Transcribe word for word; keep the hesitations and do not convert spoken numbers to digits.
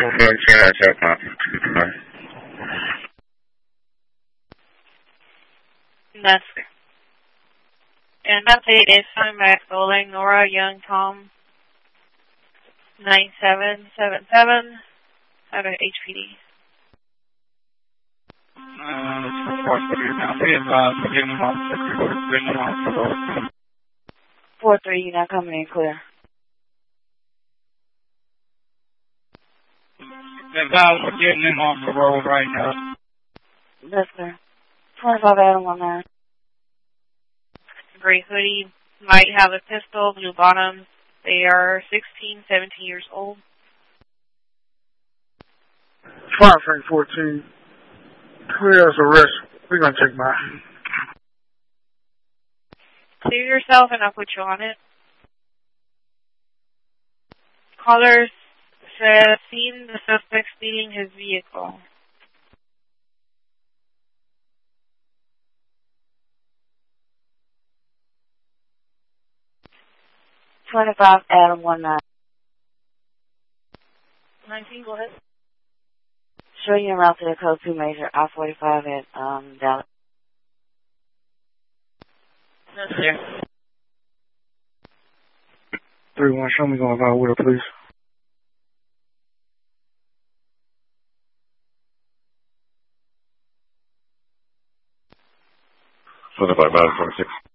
going to check out. That's good. And update is coming back Bowling, Nora, Young, Tom, nine seven seven seven, out of H P D. four three, you're not coming in clear. The guys are getting in off the road right now. That's clear. twenty-five Adam on there. Gray hoodie, might have a pistol, blue bottoms. They are sixteen, seventeen years old. five Frank fourteen. Clear as arrest. We're going to take mine. Clear yourself and I'll put you on it. Callers said seen the suspect speeding his vehicle. twenty-five Adam one nine. nineteen, go ahead. Show you en route to the code two major I forty-five at um Dallas. That's there. three one, show me going by with her, please. twenty-five, twenty-six.